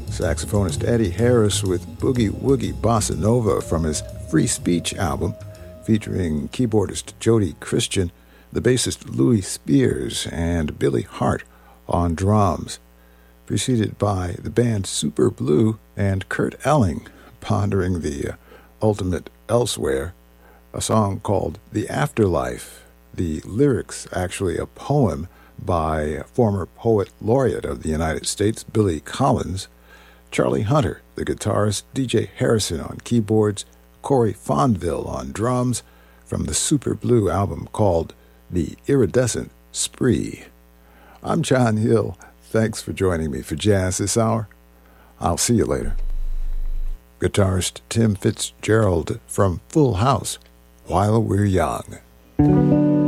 Saxophonist Eddie Harris with Boogie Woogie Bossa Nova from his Free Speech album, featuring keyboardist Jody Christian, the bassist Louis Spears, and Billy Hart on drums, preceded by the band Super Blue and Kurt Elling pondering the ultimate elsewhere, a song called The Afterlife, the lyrics actually a poem by former poet laureate of the United States, Billy Collins, Charlie Hunter, the guitarist, DJ Harrison on keyboards, Corey Fonville on drums, from the Super Blue album called The Iridescent Spree. I'm John Hill. Thanks for joining me for Jazz this hour. I'll see you later. Guitarist Tim Fitzgerald from Full House, While We're Young.